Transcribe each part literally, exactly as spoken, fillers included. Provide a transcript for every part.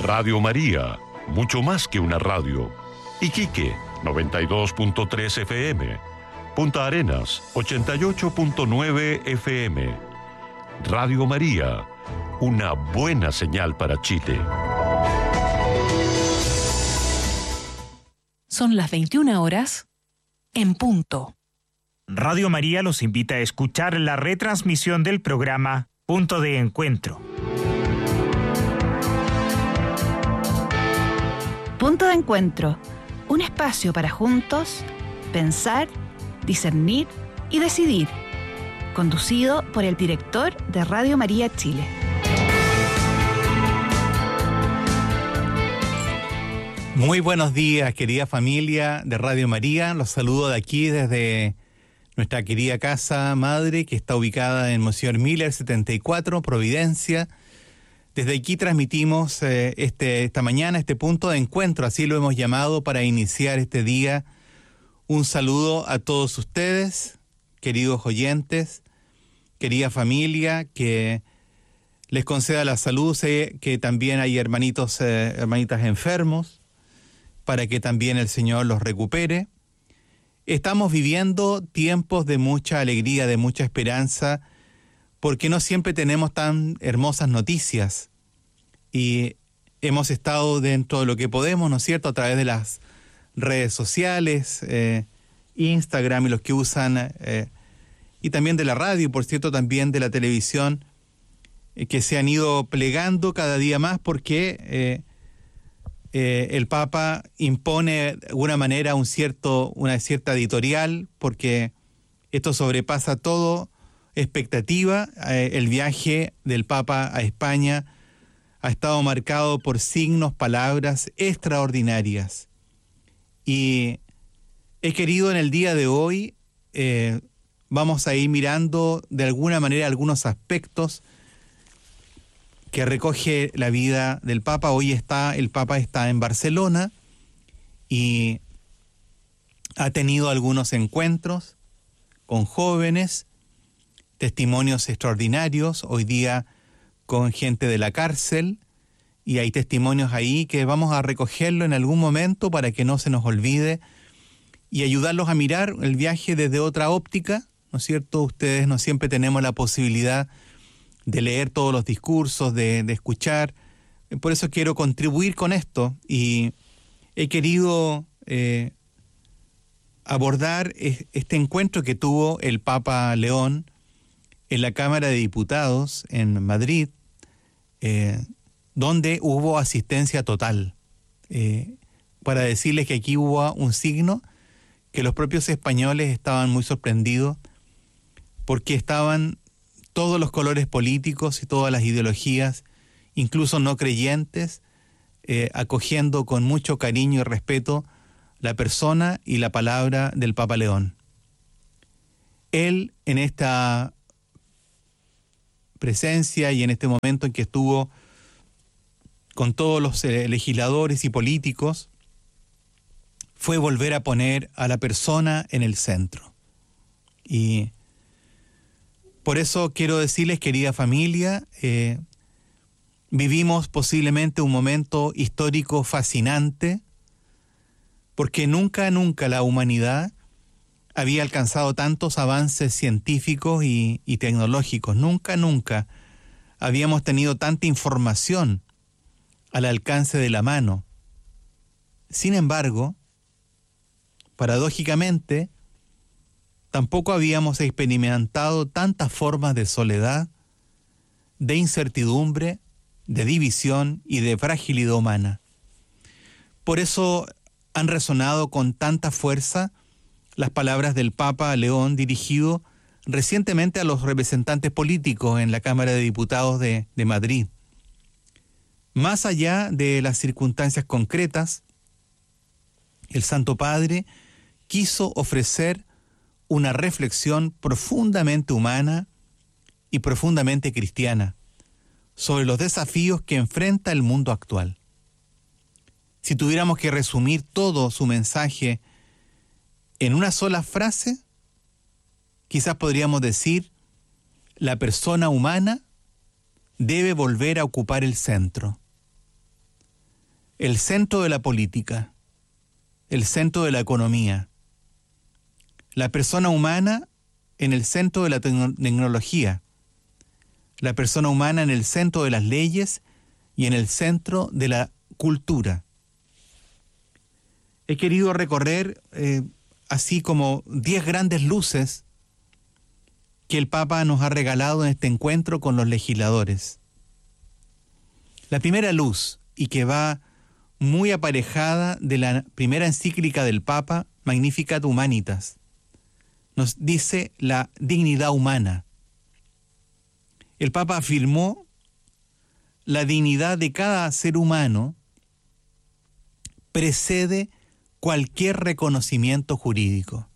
Radio María, mucho más que una radio. Iquique, noventa y dos punto tres F M. Punta Arenas, ochenta y ocho punto nueve F M. Radio María, una buena señal para Chile. Son las veintiuna horas en punto. Radio María los invita a escuchar la retransmisión del programa Punto de Encuentro. Punto de Encuentro, un espacio para juntos pensar, discernir y decidir. Conducido por el director de Radio María Chile. Muy buenos días, querida familia de Radio María. Los saludo de aquí desde nuestra querida casa madre, que está ubicada en Monsignor Miller setenta y cuatro, Providencia. Desde aquí transmitimos eh, este, esta mañana este punto de encuentro, así lo hemos llamado, para iniciar este día. Un saludo a todos ustedes, queridos oyentes, querida familia, que les conceda la salud. Sé que también hay hermanitos, eh, hermanitas enfermos, para que también el Señor los recupere. Estamos viviendo tiempos de mucha alegría, de mucha esperanza, porque no siempre tenemos tan hermosas noticias. Y hemos estado dentro de lo que podemos, ¿no es cierto?, a través de las redes sociales, eh, Instagram y los que usan, eh, y también de la radio, por cierto, también de la televisión, eh, que se han ido plegando cada día más porque eh, eh, el Papa impone de alguna manera un cierto, una cierta editorial, porque esto sobrepasa todo expectativa. Eh, el viaje del Papa a España ha estado marcado por signos, palabras extraordinarias. Y he querido en el día de hoy, eh, vamos a ir mirando de alguna manera algunos aspectos que recoge la vida del Papa. Hoy está, el Papa está en Barcelona y ha tenido algunos encuentros con jóvenes, testimonios extraordinarios, hoy día con gente de la cárcel, y hay testimonios ahí que vamos a recogerlo en algún momento para que no se nos olvide y ayudarlos a mirar el viaje desde otra óptica, ¿no es cierto? Ustedes no siempre tenemos la posibilidad de leer todos los discursos, de, de escuchar. Por eso quiero contribuir con esto y he querido eh, abordar este encuentro que tuvo el Papa León en la Cámara de Diputados en Madrid, eh, donde hubo asistencia total. Eh, para decirles que aquí hubo un signo que los propios españoles estaban muy sorprendidos porque estaban todos los colores políticos y todas las ideologías, incluso no creyentes, eh, acogiendo con mucho cariño y respeto la persona y la palabra del Papa León. Él, en esta presencia y en este momento en que estuvo con todos los eh, legisladores y políticos, fue volver a poner a la persona en el centro. Y por eso quiero decirles, querida familia, eh, vivimos posiblemente un momento histórico fascinante, porque nunca, nunca la humanidad había alcanzado tantos avances científicos y, y tecnológicos. Nunca, nunca habíamos tenido tanta información al alcance de la mano. Sin embargo, paradójicamente, tampoco habíamos experimentado tantas formas de soledad, de incertidumbre, de división y de fragilidad humana. Por eso han resonado con tanta fuerza las palabras del Papa León dirigido recientemente a los representantes políticos en la Cámara de Diputados de, de Madrid. Más allá de las circunstancias concretas, el Santo Padre quiso ofrecer una reflexión profundamente humana y profundamente cristiana sobre los desafíos que enfrenta el mundo actual. Si tuviéramos que resumir todo su mensaje en una sola frase, quizás podríamos decir: la persona humana debe volver a ocupar el centro. el centro de la política, el centro de la economía, la persona humana en el centro de la tecno- tecnología, la persona humana en el centro de las leyes y en el centro de la cultura. He querido recorrer eh, así como diez grandes luces que el Papa nos ha regalado en este encuentro con los legisladores. La primera luz, y que va muy aparejada de la primera encíclica del Papa, Magnificat Humanitas, nos dice la dignidad humana. El Papa afirmó la dignidad de cada ser humano precede cualquier reconocimiento jurídico.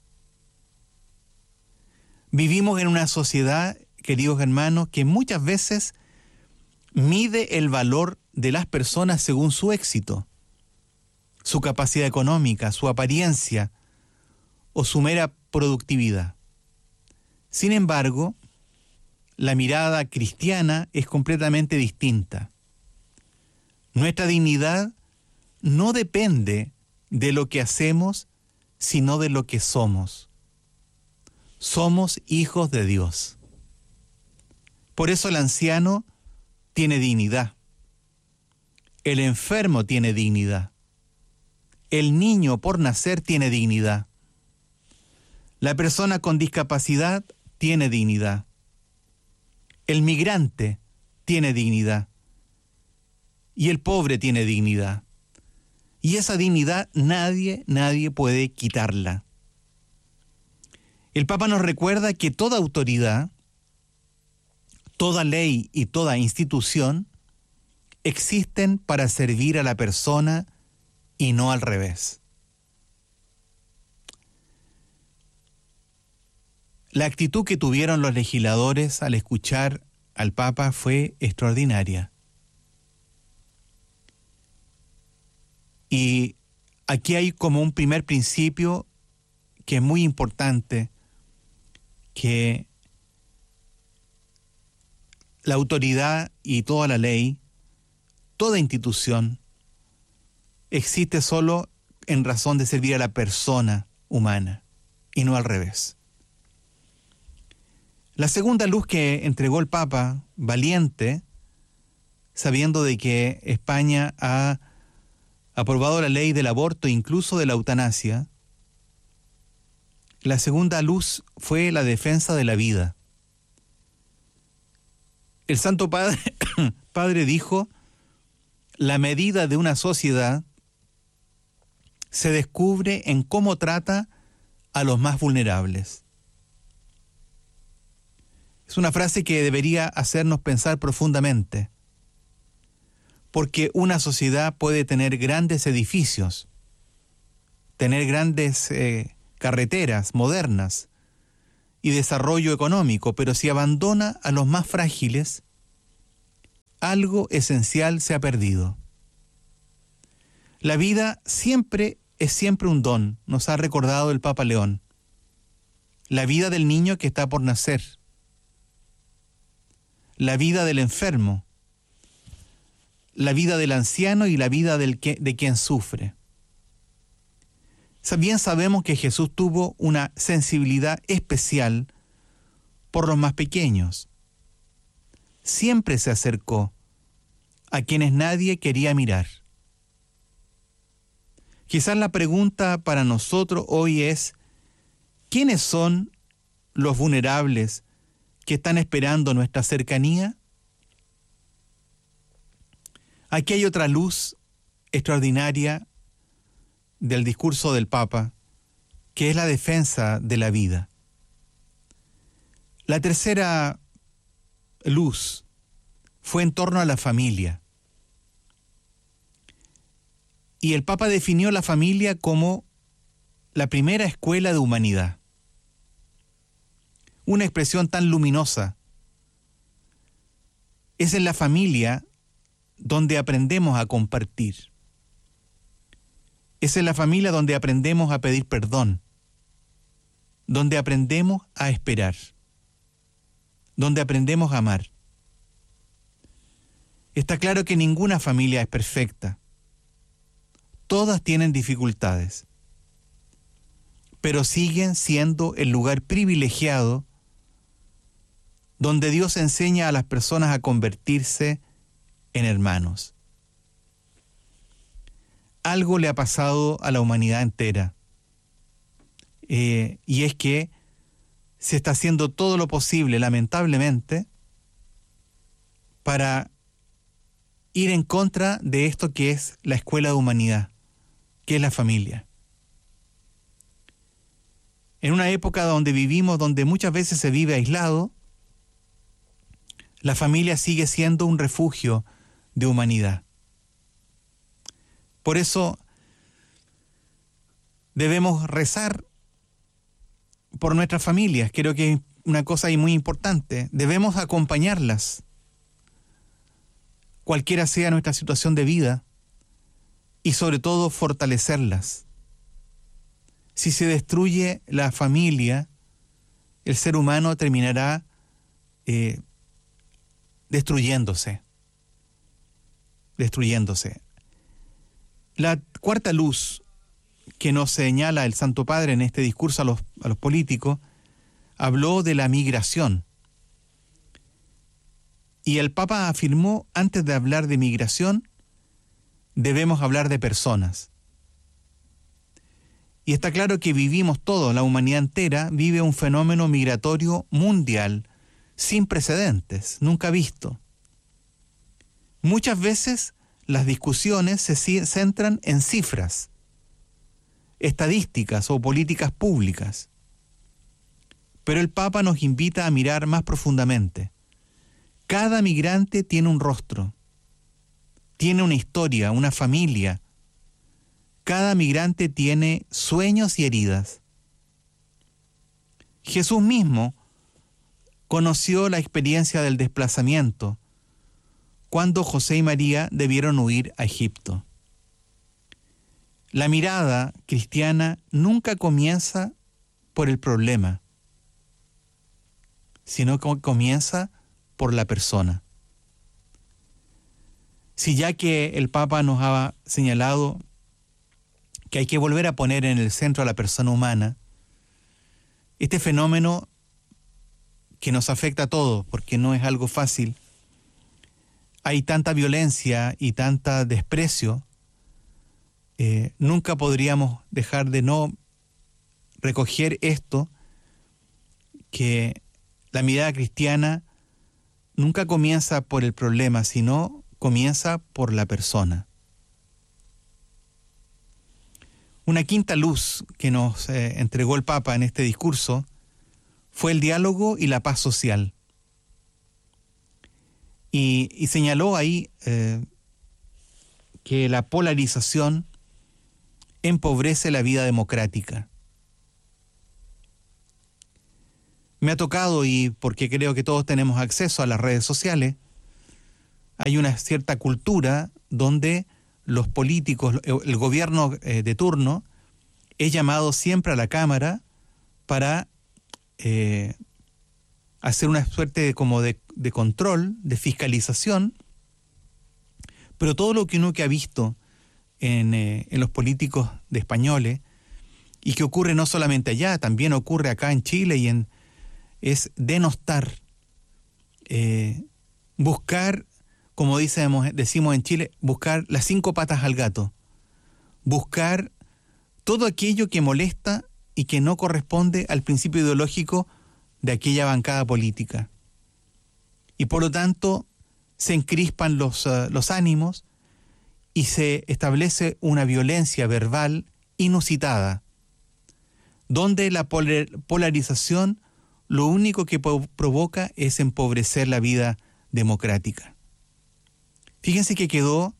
Vivimos en una sociedad, queridos hermanos, que muchas veces mide el valor de las personas según su éxito, su capacidad económica, su apariencia o su mera productividad. Sin embargo, la mirada cristiana es completamente distinta. Nuestra dignidad no depende de lo que hacemos, sino de lo que somos. Somos hijos de Dios. Por eso el anciano tiene dignidad. El enfermo tiene dignidad. El niño por nacer tiene dignidad. La persona con discapacidad tiene dignidad. El migrante tiene dignidad. Y el pobre tiene dignidad. Y esa dignidad nadie, nadie puede quitarla. El Papa nos recuerda que toda autoridad, toda ley y toda institución existen para servir a la persona y no al revés. La actitud que tuvieron los legisladores al escuchar al Papa fue extraordinaria. Y aquí hay como un primer principio que es muy importante, que la autoridad y toda la ley, toda institución, existe solo en razón de servir a la persona humana y no al revés. La segunda luz que entregó el Papa, valiente, sabiendo de que España ha aprobado la ley del aborto, incluso de la eutanasia, la segunda luz fue la defensa de la vida. El Santo Padre, Padre dijo, la medida de una sociedad se descubre en cómo trata a los más vulnerables. Es una frase que debería hacernos pensar profundamente, porque una sociedad puede tener grandes edificios, tener grandes eh, carreteras modernas y desarrollo económico, pero si abandona a los más frágiles, algo esencial se ha perdido. La vida siempre es siempre un don, nos ha recordado el Papa León. La vida del niño que está por nacer, la vida del enfermo, la vida del anciano y la vida del que, de quien sufre. Bien sabemos que Jesús tuvo una sensibilidad especial por los más pequeños. Siempre se acercó a quienes nadie quería mirar. Quizás la pregunta para nosotros hoy es, ¿quiénes son los vulnerables que están esperando nuestra cercanía? Aquí hay otra luz extraordinaria del discurso del Papa, que es la defensa de la vida. La tercera luz fue en torno a la familia. Y el Papa definió la familia como la primera escuela de humanidad. Una expresión tan luminosa. Es en la familia donde aprendemos a compartir. Es en la familia donde aprendemos a pedir perdón, donde aprendemos a esperar, donde aprendemos a amar. Está claro que ninguna familia es perfecta. Todas tienen dificultades, pero siguen siendo el lugar privilegiado donde Dios enseña a las personas a convertirse en hermanos. Algo le ha pasado a la humanidad entera, eh, y es que se está haciendo todo lo posible, lamentablemente, para ir en contra de esto que es la escuela de humanidad, que es la familia. En una época donde vivimos, donde muchas veces se vive aislado, la familia sigue siendo un refugio de humanidad. Por eso debemos rezar por nuestras familias. Creo que es una cosa ahí muy importante. Debemos acompañarlas, cualquiera sea nuestra situación de vida, y sobre todo fortalecerlas. Si se destruye la familia, el ser humano terminará eh, destruyéndose. Destruyéndose. La cuarta luz que nos señala el Santo Padre en este discurso a los, a los políticos, habló de la migración. Y el Papa afirmó, antes de hablar de migración, debemos hablar de personas. Y está claro que vivimos todos, la humanidad entera vive un fenómeno migratorio mundial, sin precedentes, nunca visto. Muchas veces las discusiones se centran en cifras, estadísticas o políticas públicas. Pero el Papa nos invita a mirar más profundamente. Cada migrante tiene un rostro, tiene una historia, una familia. Cada migrante tiene sueños y heridas. Jesús mismo conoció la experiencia del desplazamiento cuando José y María debieron huir a Egipto. La mirada cristiana nunca comienza por el problema, sino que comienza por la persona. Si ya que el Papa nos ha señalado que hay que volver a poner en el centro a la persona humana, este fenómeno que nos afecta a todos, porque no es algo fácil, hay tanta violencia y tanta desprecio, eh, nunca podríamos dejar de no recoger esto, que la mirada cristiana nunca comienza por el problema, sino comienza por la persona. Una quinta luz que nos eh, entregó el Papa en este discurso fue el diálogo y la paz social. Y, y señaló ahí eh, que la polarización empobrece la vida democrática. Me ha tocado, y porque creo que todos tenemos acceso a las redes sociales, hay una cierta cultura donde los políticos, el gobierno eh, de turno, es llamado siempre a la Cámara para eh, hacer una suerte de, como de, de control, de fiscalización, pero todo lo que uno que ha visto en, eh, en los políticos de españoles, y que ocurre no solamente allá, también ocurre acá en Chile, y en, es denostar, eh, buscar, como decimos, decimos en Chile, buscar las cinco patas al gato, buscar todo aquello que molesta y que no corresponde al principio ideológico de aquella bancada política. Y por lo tanto se encrispan los, uh, los ánimos y se establece una violencia verbal inusitada, donde la polar- polarización lo único que po- provoca es empobrecer la vida democrática. Fíjense que quedó,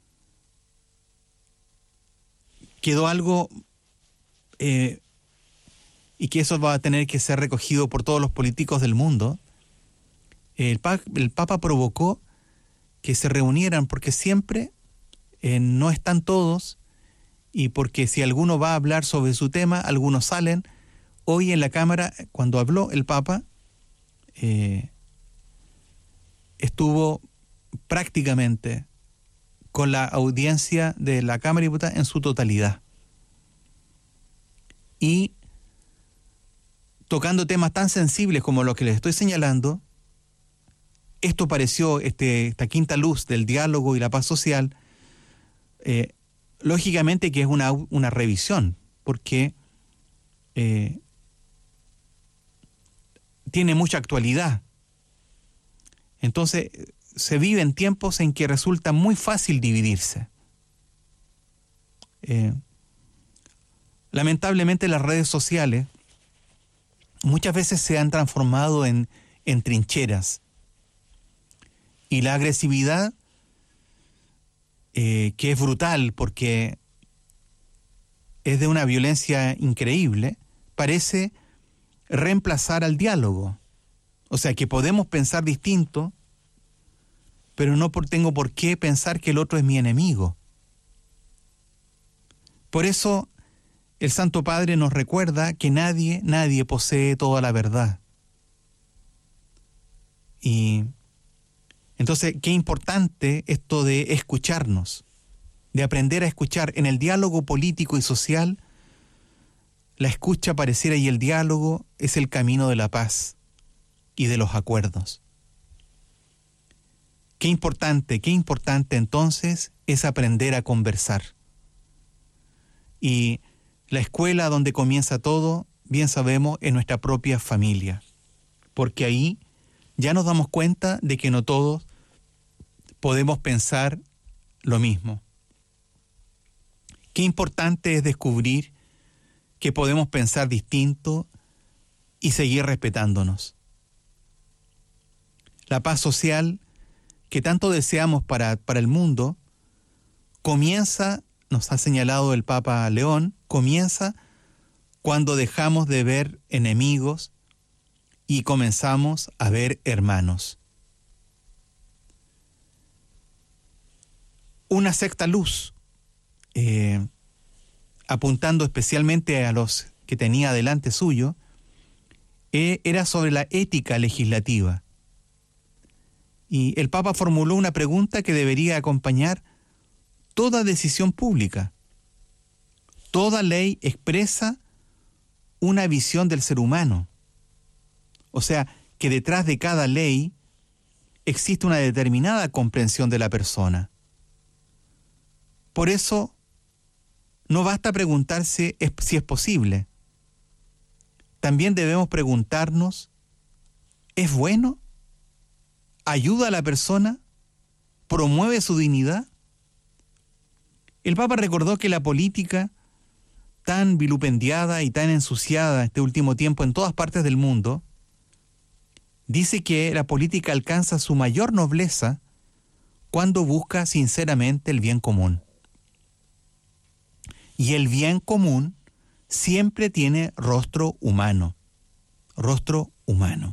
quedó algo, eh, y que eso va a tener que ser recogido por todos los políticos del mundo. El, pa- el Papa provocó que se reunieran, porque siempre eh, no están todos, y porque si alguno va a hablar sobre su tema, algunos salen. Hoy en la Cámara, cuando habló el Papa, eh, estuvo prácticamente con la audiencia de la Cámara de Diputados en su totalidad. Y tocando temas tan sensibles como los que les estoy señalando, esto pareció, este, esta quinta luz del diálogo y la paz social, eh, lógicamente que es una, una revisión, porque eh, tiene mucha actualidad. Entonces, se viven tiempos en que resulta muy fácil dividirse. Eh, lamentablemente las redes sociales muchas veces se han transformado en, en trincheras. Y la agresividad, eh, que es brutal porque es de una violencia increíble, parece reemplazar al diálogo. O sea, que podemos pensar distinto, pero no por, tengo por qué pensar que el otro es mi enemigo. Por eso el Santo Padre nos recuerda que nadie, nadie posee toda la verdad. Y entonces, qué importante esto de escucharnos, de aprender a escuchar. En el diálogo político y social, la escucha pareciera y el diálogo es el camino de la paz y de los acuerdos. Qué importante, qué importante entonces es aprender a conversar. Y la escuela donde comienza todo, bien sabemos, es nuestra propia familia. Porque ahí ya nos damos cuenta de que no todos podemos pensar lo mismo. Qué importante es descubrir que podemos pensar distinto y seguir respetándonos. La paz social que tanto deseamos para, para el mundo comienza, nos ha señalado el Papa León, comienza cuando dejamos de ver enemigos y comenzamos a ver hermanos. Una sexta luz, eh, apuntando especialmente a los que tenía delante suyo, eh, era sobre la ética legislativa. Y el Papa formuló una pregunta que debería acompañar toda decisión pública. Toda ley expresa una visión del ser humano. O sea, que detrás de cada ley existe una determinada comprensión de la persona. Por eso, no basta preguntarse si es posible. También debemos preguntarnos, ¿es bueno? ¿Ayuda a la persona? ¿Promueve su dignidad? El Papa recordó que la política, tan vilipendiada y tan ensuciada este último tiempo en todas partes del mundo, dice que la política alcanza su mayor nobleza cuando busca sinceramente el bien común. Y el bien común siempre tiene rostro humano, rostro humano.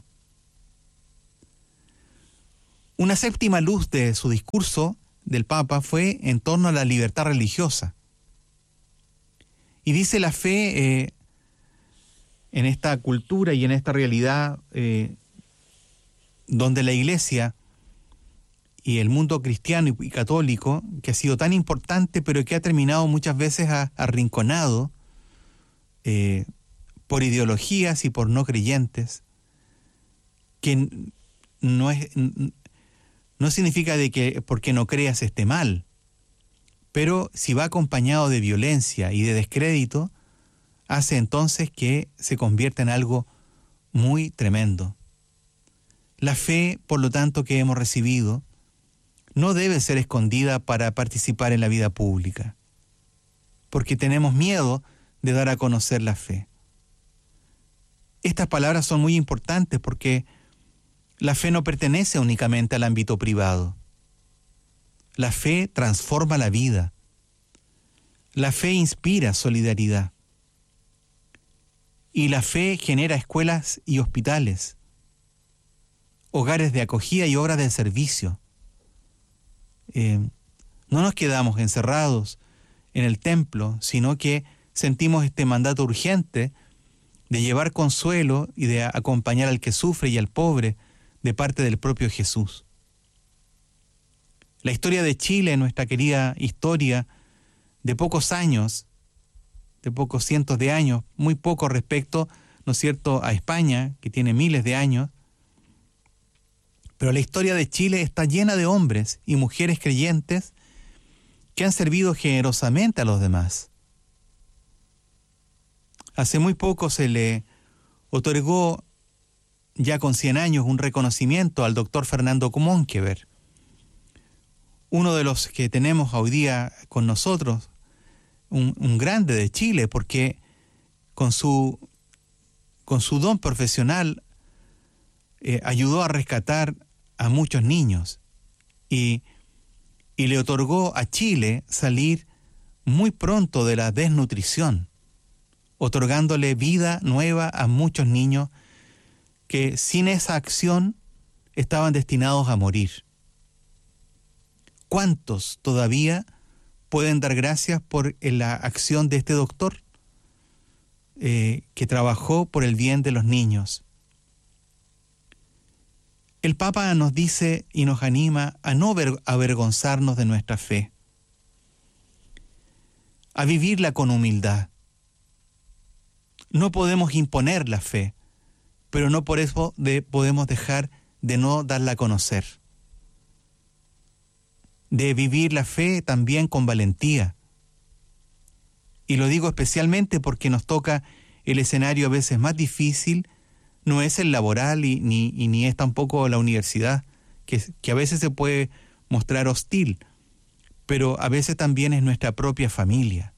Una séptima luz de su discurso del Papa fue en torno a la libertad religiosa. Y dice la fe eh, en esta cultura y en esta realidad eh, donde la Iglesia y el mundo cristiano y católico, que ha sido tan importante, pero que ha terminado muchas veces a, arrinconado eh, por ideologías y por no creyentes, que no es... No significa de que porque no creas esté mal, pero si va acompañado de violencia y de descrédito, hace entonces que se convierta en algo muy tremendo. La fe, por lo tanto, que hemos recibido, no debe ser escondida para participar en la vida pública, porque tenemos miedo de dar a conocer la fe. Estas palabras son muy importantes porque la fe no pertenece únicamente al ámbito privado. La fe transforma la vida. La fe inspira solidaridad. Y la fe genera escuelas y hospitales, hogares de acogida y obras de servicio. Eh, no nos quedamos encerrados en el templo, sino que sentimos este mandato urgente de llevar consuelo y de acompañar al que sufre y al pobre, de parte del propio Jesús. La historia de Chile, nuestra querida historia de pocos años, de pocos cientos de años, muy poco respecto, ¿no es cierto?, a España, que tiene miles de años. Pero la historia de Chile está llena de hombres y mujeres creyentes que han servido generosamente a los demás. Hace muy poco se le otorgó, ya con cien años, un reconocimiento al doctor Fernando Monkever, uno de los que tenemos hoy día con nosotros, un, un grande de Chile, porque con su, con su don profesional eh, ayudó a rescatar a muchos niños y, y le otorgó a Chile salir muy pronto de la desnutrición, otorgándole vida nueva a muchos niños que sin esa acción estaban destinados a morir. ¿Cuántos todavía pueden dar gracias por la acción de este doctor eh, que trabajó por el bien de los niños? El Papa nos dice y nos anima a no avergonzarnos de nuestra fe, a vivirla con humildad. No podemos imponer la fe, pero no por eso de, podemos dejar de no darla a conocer. De vivir la fe también con valentía. Y lo digo especialmente porque nos toca el escenario a veces más difícil, no es el laboral y ni, y ni es tampoco la universidad, que, que a veces se puede mostrar hostil, pero a veces también es nuestra propia familia.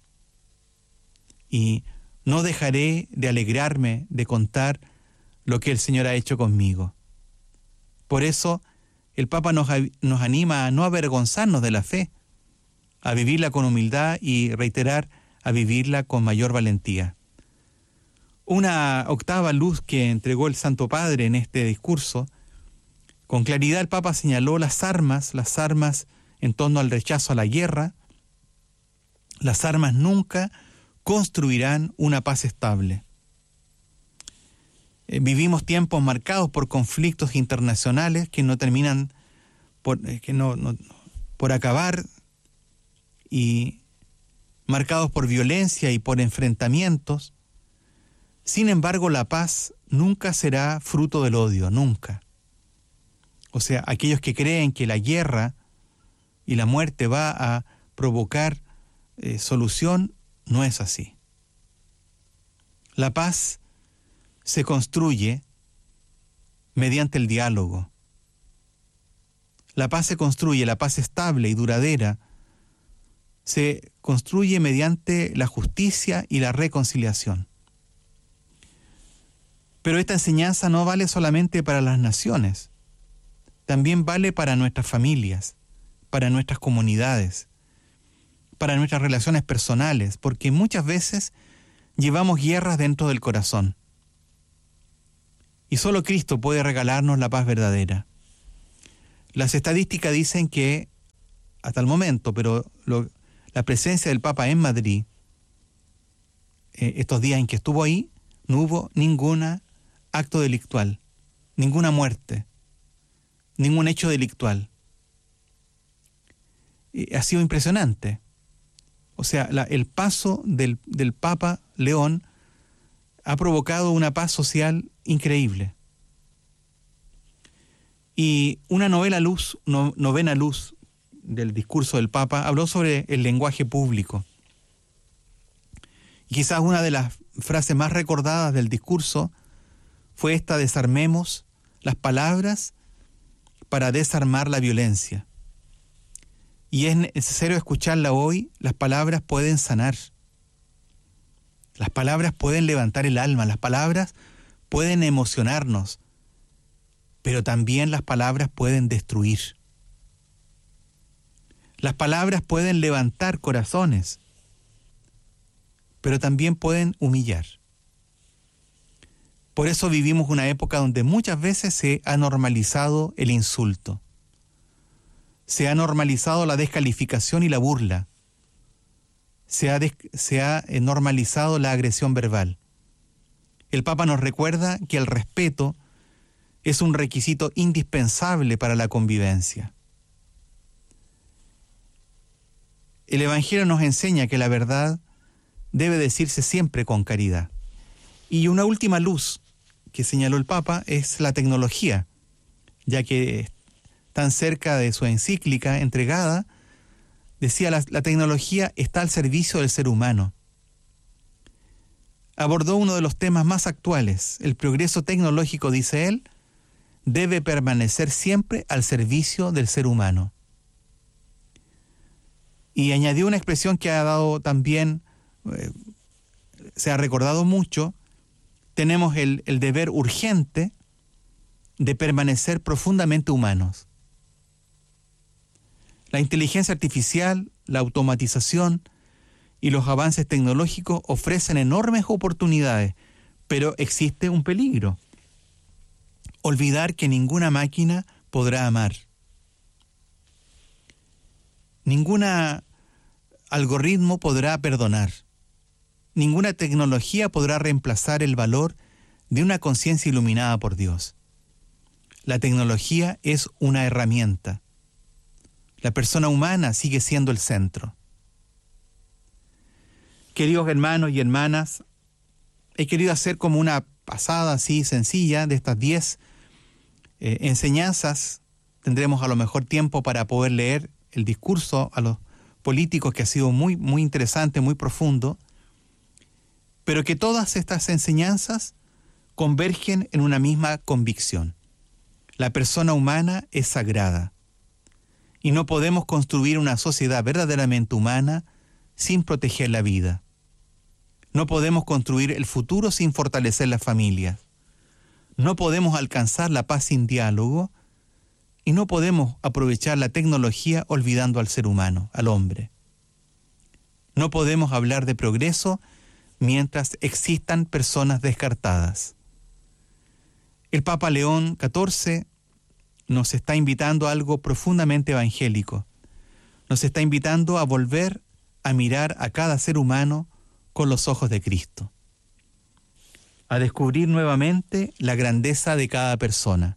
Y no dejaré de alegrarme de contar lo que el Señor ha hecho conmigo. Por eso el Papa nos, nos anima a no avergonzarnos de la fe, a vivirla con humildad y reiterar, a vivirla con mayor valentía. Una octava luz que entregó el Santo Padre en este discurso, con claridad el Papa señaló las armas, las armas en torno al rechazo a la guerra. Las armas nunca construirán una paz estable. Eh, vivimos tiempos marcados por conflictos internacionales que no terminan por, eh, que no, no, por acabar y marcados por violencia y por enfrentamientos. Sin embargo, la paz nunca será fruto del odio, nunca. O sea, aquellos que creen que la guerra y la muerte va a provocar eh, solución, no es así. La paz se construye mediante el diálogo. La paz se construye, la paz estable y duradera, se construye mediante la justicia y la reconciliación. Pero esta enseñanza no vale solamente para las naciones, también vale para nuestras familias, para nuestras comunidades, para nuestras relaciones personales, porque muchas veces llevamos guerras dentro del corazón. Y solo Cristo puede regalarnos la paz verdadera. Las estadísticas dicen que, hasta el momento, pero lo, la presencia del Papa en Madrid, eh, estos días en que estuvo ahí, no hubo ningún acto delictual, ninguna muerte, ningún hecho delictual. Y ha sido impresionante. O sea, la, el paso del, del Papa León ha provocado una paz social increíble. Y una novela luz, no, novena luz del discurso del Papa habló sobre el lenguaje público. Y quizás una de las frases más recordadas del discurso fue esta: desarmemos las palabras para desarmar la violencia. Y es necesario escucharla hoy. Las palabras pueden sanar. Las palabras pueden levantar el alma. Las palabras pueden emocionarnos. Pero también las palabras pueden destruir. Las palabras pueden levantar corazones. Pero también pueden humillar. Por eso vivimos una época donde muchas veces se ha normalizado el insulto. Se ha normalizado la descalificación y la burla. Se ha, des- se ha normalizado la agresión verbal. El Papa nos recuerda que el respeto es un requisito indispensable para la convivencia. El Evangelio nos enseña que la verdad debe decirse siempre con caridad. Y una última luz que señaló el Papa es la tecnología, ya que tan cerca de su encíclica entregada, decía la, la tecnología está al servicio del ser humano. Abordó uno de los temas más actuales. El progreso tecnológico, dice él, debe permanecer siempre al servicio del ser humano. Y añadió una expresión que ha dado también, eh, se ha recordado mucho: tenemos el, el deber urgente de permanecer profundamente humanos. La inteligencia artificial, la automatización y los avances tecnológicos ofrecen enormes oportunidades, pero existe un peligro: olvidar que ninguna máquina podrá amar. Ningún algoritmo podrá perdonar. Ninguna tecnología podrá reemplazar el valor de una conciencia iluminada por Dios. La tecnología es una herramienta. La persona humana sigue siendo el centro. Queridos hermanos y hermanas, he querido hacer como una pasada así sencilla de estas diez eh, enseñanzas. Tendremos a lo mejor tiempo para poder leer el discurso a los políticos, que ha sido muy, muy interesante, muy profundo, pero que todas estas enseñanzas convergen en una misma convicción. La persona humana es sagrada y no podemos construir una sociedad verdaderamente humana sin proteger la vida. No podemos construir el futuro sin fortalecer las familias. No podemos alcanzar la paz sin diálogo y no podemos aprovechar la tecnología olvidando al ser humano, al hombre. No podemos hablar de progreso mientras existan personas descartadas. El Papa León catorce nos está invitando a algo profundamente evangélico. Nos está invitando a volver a mirar a cada ser humano con los ojos de Cristo, a descubrir nuevamente la grandeza de cada persona,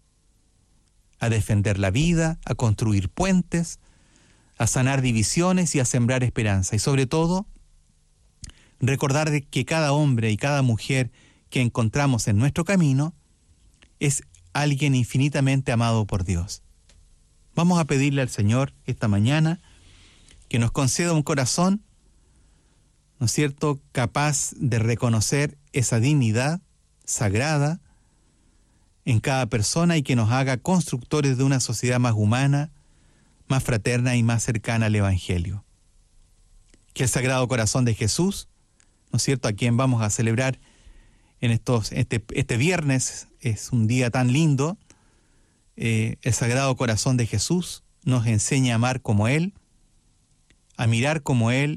a defender la vida, a construir puentes, a sanar divisiones y a sembrar esperanza. Y sobre todo, recordar de que cada hombre y cada mujer que encontramos en nuestro camino es alguien infinitamente amado por Dios. Vamos a pedirle al Señor esta mañana que nos conceda un corazón, ¿no es cierto?, capaz de reconocer esa dignidad sagrada en cada persona y que nos haga constructores de una sociedad más humana, más fraterna y más cercana al Evangelio. Que el Sagrado Corazón de Jesús, ¿no es cierto?, a quien vamos a celebrar en estos, este, este viernes, es un día tan lindo, eh, el Sagrado Corazón de Jesús nos enseña a amar como Él, a mirar como Él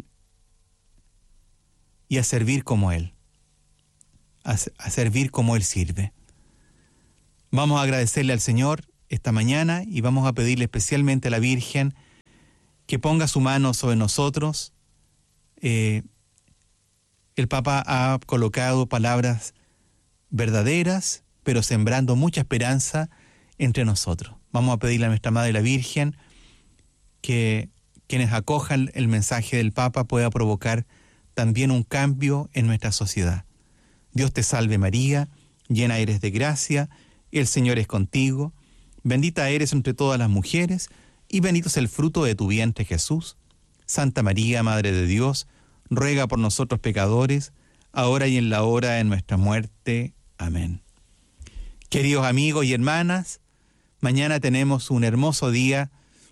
y a servir como Él, a, a servir como Él sirve. Vamos a agradecerle al Señor esta mañana y vamos a pedirle especialmente a la Virgen que ponga su mano sobre nosotros. Eh, el Papa ha colocado palabras verdaderas, pero sembrando mucha esperanza entre nosotros. Vamos a pedirle a nuestra Madre la Virgen que quienes acojan el mensaje del Papa pueda provocar también un cambio en nuestra sociedad. Dios te salve María, llena eres de gracia, el Señor es contigo, bendita eres entre todas las mujeres, y bendito es el fruto de tu vientre Jesús. Santa María, Madre de Dios, ruega por nosotros pecadores, ahora y en la hora de nuestra muerte. Amén. Queridos amigos y hermanas, mañana tenemos un hermoso día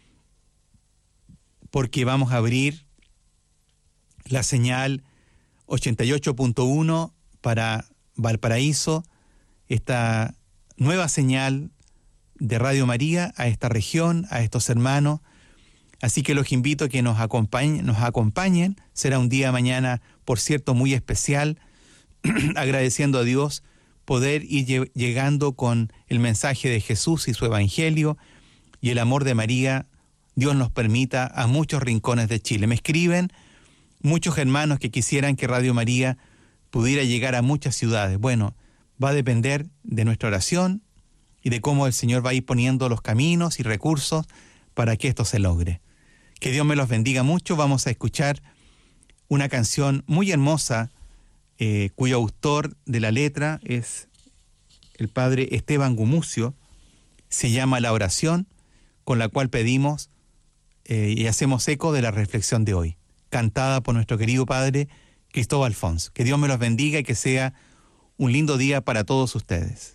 porque vamos a abrir la señal ochenta y ocho punto uno para Valparaíso, esta nueva señal de Radio María a esta región, a estos hermanos. Así que los invito a que nos acompañen, nos acompañen. Será un día mañana, por cierto, muy especial, agradeciendo a Dios poder ir llegando con el mensaje de Jesús y su Evangelio y el amor de María. Dios nos permita a muchos rincones de Chile. Me escriben muchos hermanos que quisieran que Radio María pudiera llegar a muchas ciudades. Bueno, va a depender de nuestra oración y de cómo el Señor va a ir poniendo los caminos y recursos para que esto se logre. Que Dios me los bendiga mucho. Vamos a escuchar una canción muy hermosa, eh, cuyo autor de la letra es el padre Esteban Gumucio. Se llama La Oración, con la cual pedimos eh, y hacemos eco de la reflexión de hoy, cantada por nuestro querido padre Cristóbal Fons. Que Dios me los bendiga y que sea un lindo día para todos ustedes.